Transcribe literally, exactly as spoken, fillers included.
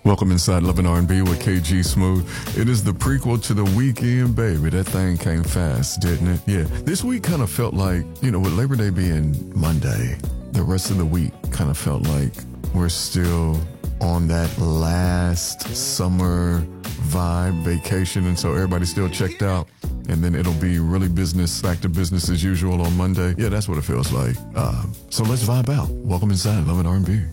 Welcome inside Love and R and B with K G Smooth. It is the prequel to The Weekend, baby. That thing came fast, didn't it? Yeah. This week kind of felt like, you know, with Labor Day being Monday, the rest of the week kind of felt like we're still on that last summer vibe vacation. And so everybody's still checked out. And then it'll be really business, back to business as usual on Monday. Yeah, that's what it feels like. Uh, so let's vibe out. Welcome inside Love and R and B.